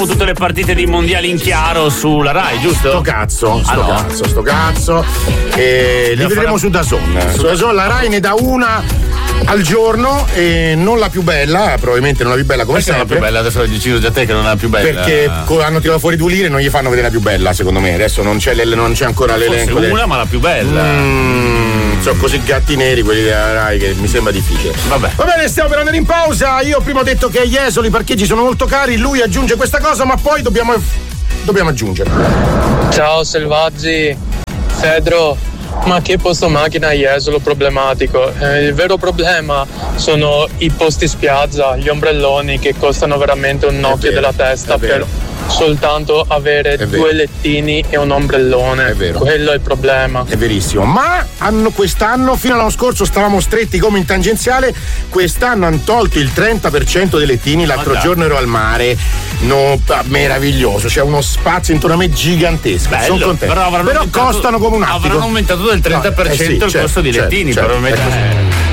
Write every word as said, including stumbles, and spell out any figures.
vedremo tutte le partite di mondiali in chiaro sulla Rai, giusto? Sto cazzo, sto ah, no. cazzo, sto cazzo. E li vedremo su DAZN. Su DAZN la Rai ne dà una al giorno e non la più bella, probabilmente non la più bella come Perché sempre. Non la più bella, adesso l'hai deciso già te che non è la più bella. Perché hanno tirato fuori due lire e non gli fanno vedere la più bella, secondo me. Adesso non c'è, non c'è ancora l'elenco. Forse una, ma la più bella. Mm, sono così gatti neri quelli della Rai che mi sembra difficile. Vabbè. Va bene, stiamo per andare in pausa. Io prima ho detto che a Jesolo i parcheggi sono molto cari, lui aggiunge questa cosa, ma poi dobbiamo dobbiamo aggiungere. Ciao selvaggi, Fedro. Ma che posto macchina a Jesolo problematico? Eh, il vero problema sono i posti spiaggia, gli ombrelloni che costano veramente un occhio della testa per soltanto avere due lettini e un ombrellone. È vero. Quello è il problema. È verissimo. Ma hanno quest'anno, fino all'anno scorso stavamo stretti come in tangenziale, quest'anno hanno tolto il trenta per cento dei lettini. L'altro Ma giorno ero al mare, no, meraviglioso, c'è uno spazio intorno a me gigantesco. Bello, sono contento. però, però aumentato, costano come un attico. Avranno aumentato del trenta per cento no, eh sì, il certo, costo di certo, lettini, certo, probabilmente.